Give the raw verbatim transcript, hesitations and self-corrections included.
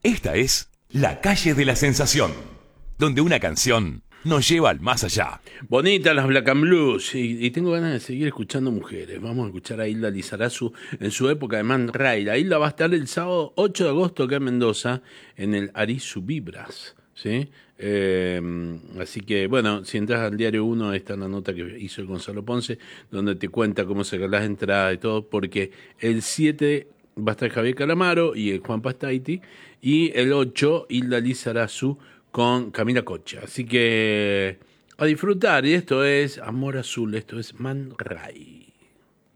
Esta es La Calle de la Sensación, donde una canción nos lleva al más allá. Bonitas las Black and Blues, y, y tengo ganas de seguir escuchando mujeres. Vamos a escuchar a Hilda Lizarazu en su época de Man Ray. La Hilda va a estar el sábado ocho de agosto acá en Mendoza, en el Arizu Vibras, ¿sí? Eh, así que, bueno, si entras al Diario uno, está la nota que hizo el Gonzalo Ponce, donde te cuenta cómo sacar las entradas y todo, porque el siete va a estar Javier Calamaro y el Juan Pastaiti, y el ocho, Hilda Lizarazu con Camila Cocha. Así que a disfrutar, y esto es Amor Azul, esto es Man Ray.